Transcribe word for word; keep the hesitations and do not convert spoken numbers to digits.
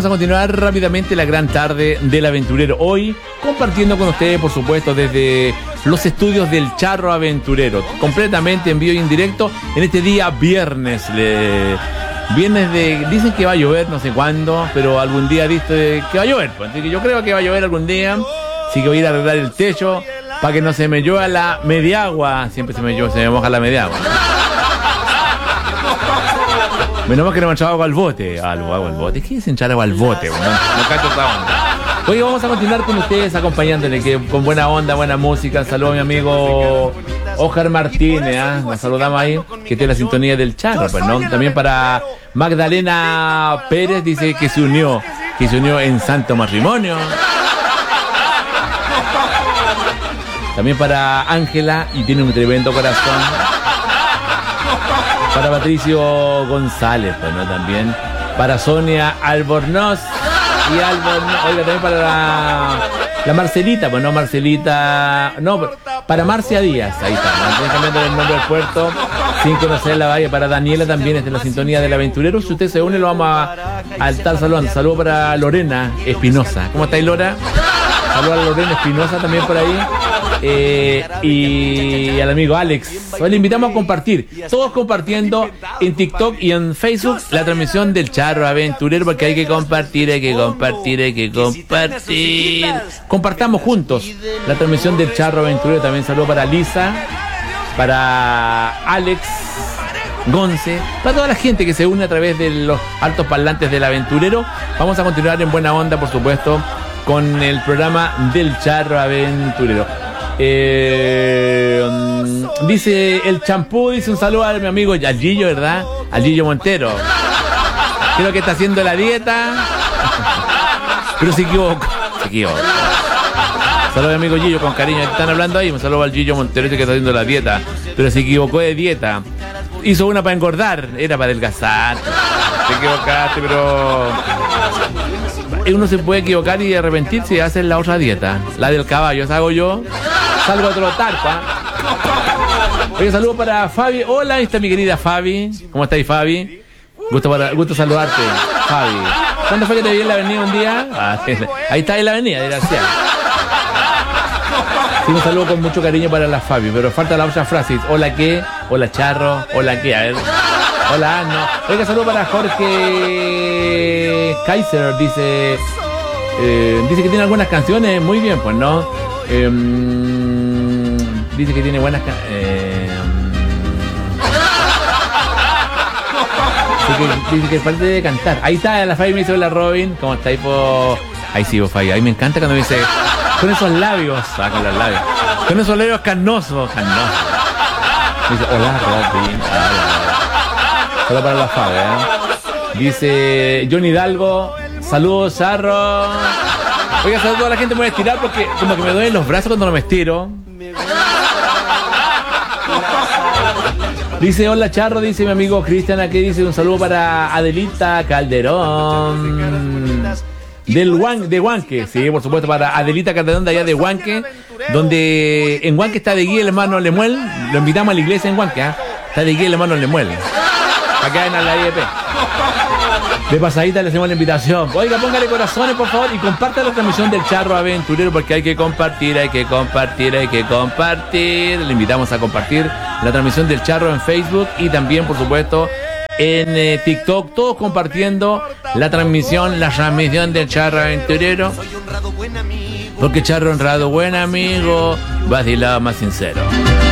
vamos a continuar rápidamente la gran tarde del aventurero. Hoy compartiendo con ustedes, por supuesto, desde los estudios del Charro Aventurero, completamente en vivo y en directo en este día viernes. Le... Viernes de... Dicen que va a llover, no sé cuándo, pero algún día dice que va a llover. Así que yo creo que va a llover algún día. Así que voy a ir a arreglar el techo para que no se me llueva la mediagua. Siempre se me llueve, se me moja la mediagua. Menos mal que no me echaba agua al bote. Algo, agua al bote. ¿Qué es echar agua al bote? No, no cacho esa onda. Hoy vamos a continuar con ustedes acompañándole, que con buena onda, buena música. Saludo a mi amigo Oscar Martínez, ¿eh? Nos saludamos ahí, que tiene la sintonía del Charro, pues, ¿no? También para Magdalena Pérez, dice que se unió, que se unió en santo matrimonio. También para Ángela, y tiene un tremendo corazón. Para Patricio González, pues, ¿no? También para Sonia Albornoz y Albornoz. Oiga, también para la, la Marcelita, pues no, Marcelita, no, para Marcia Díaz, ahí está, ¿no? Cambiando el nombre del puerto, sin conocer la valla. Para Daniela también es de la sintonía del aventurero. Si usted se une, lo vamos a, a estar saludando. Saludos para Lorena Espinosa. ¿Cómo estáis, Lora? Saludos a Lorena Espinosa también por ahí. Eh, y al amigo Alex. Hoy le invitamos a compartir, todos compartiendo en TikTok y en Facebook la transmisión del Charro Aventurero, porque hay que compartir, hay que compartir, hay que compartir. Compartamos juntos la transmisión del Charro Aventurero. También saludo para Lisa, para Alex Gonce, para toda la gente que se une a través de los altos parlantes del aventurero. Vamos a continuar en buena onda, por supuesto, con el programa del Charro Aventurero. Eh, um, dice el champú, dice un saludo a mi amigo al Gillo, ¿verdad? Al Gillo Montero. Creo que está haciendo la dieta, pero se equivoca, se equivoca. Saludos a mi amigo Gillo, con cariño, están hablando ahí. Un saludo al Gillo Montero, que está haciendo la dieta, pero se equivocó de dieta. Hizo una para engordar, era para adelgazar. Te equivocaste, pero uno se puede equivocar y arrepentirse y hacer la otra dieta, la del caballo. Esa hago yo, salgo a trotar, pa. Oye, saludo para Fabi. Hola, ahí está mi querida Fabi. ¿Cómo estáis, Fabi? Gusto, para, gusto saludarte, Fabi. ¿Cuándo fue que te vi en la avenida un día? Ah, ahí está en la avenida, desgraciado. Sí, un saludo con mucho cariño para la Fabi, pero falta la otra frase. Hola, ¿qué? Hola, Charro. Hola, ¿qué? A ver. Hola, no. Oiga, saludo para Jorge Kaiser, dice eh, dice que tiene algunas canciones, muy bien, pues, ¿no? Eh, dice que tiene buenas canciones. Eh, dice, que, dice que parte de cantar. Ahí está la Fabi, me hizo la Robin. ¿Cómo está ahí, po? Ahí sí, Fabi. Ahí me encanta cuando me dice con esos labios, ah, con los labios, con esos labios carnosos, carnosos. Me dice, hola, Robin. Hola. Solo para la Fabi, ¿eh? Dice Johnny Hidalgo, saludos, Charro. Oiga, saludos a toda la gente. Me voy a estirar porque como que me duelen los brazos cuando no me estiro. Dice, hola, Charro, dice mi amigo Cristian, aquí dice un saludo para Adelita Calderón del Huan, de Huanque. Sí, por supuesto, para Adelita Calderón de allá de Huanque, donde en Huanque está de guía el hermano Lemuel. Lo invitamos a la iglesia en Huanque, ¿eh? Está de guía el hermano Lemuel. Acá en la I E P. De pasadita le hacemos la invitación. Oiga, póngale corazones, por favor, y comparta la transmisión del Charro Aventurero, porque hay que compartir, hay que compartir, hay que compartir. Le invitamos a compartir la transmisión del Charro en Facebook y también, por supuesto, en eh, TikTok. Todos compartiendo la transmisión, la transmisión del Charro Aventurero. Porque Charro honrado, buen amigo, vacilado más sincero.